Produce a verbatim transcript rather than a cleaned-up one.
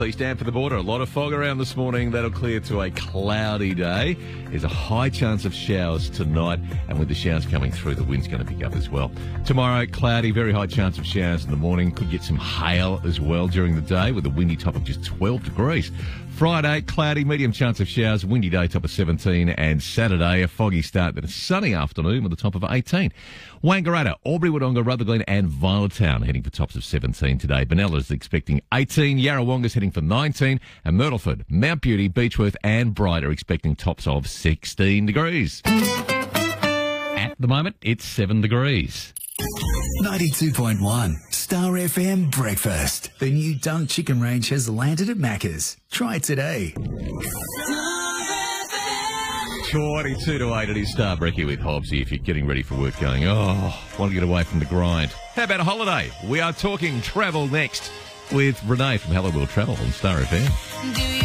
Stanford the border. A lot of fog around this morning. That'll clear to a cloudy day. There's a high chance of showers tonight, and with the showers coming through, the wind's going to pick up as well. Tomorrow, cloudy, very high chance of showers in the morning. Could get some hail as well during the day with a windy top of just twelve degrees. Friday, cloudy, medium chance of showers, windy day, top of seventeen, and Saturday, a foggy start, then a sunny afternoon with a top of eighteen. Wangaratta, Albury, Wodonga, Rutherglen, and Violettown heading for tops of seventeen today. Benella's expecting eighteen, Yarrawonga's heading for nineteen, and Myrtleford, Mount Beauty, Beechworth, and Bright are expecting tops of sixteen degrees. At the moment, it's seven degrees. ninety-two point one Star F M Breakfast. The new Dunk Chicken range has landed at Macca's. Try it today. twenty-two to eight, it is Star Brekkie with Hobbsy. If you're getting ready for work going, oh, want to get away from the grind. How about a holiday? We are talking travel next with Renee from Hello World Travel on Star F M.